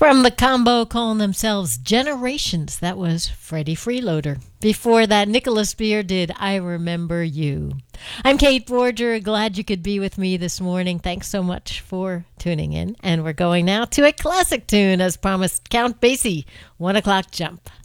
From the combo calling themselves Generations, that was Freddie Freeloader. Before that, Nicholas Beer did I Remember You. I'm Kate Forger. Glad you could be with me this morning. Thanks so much for tuning in. And we're going now to a classic tune, as promised, Count Basie, 1 O'Clock Jump.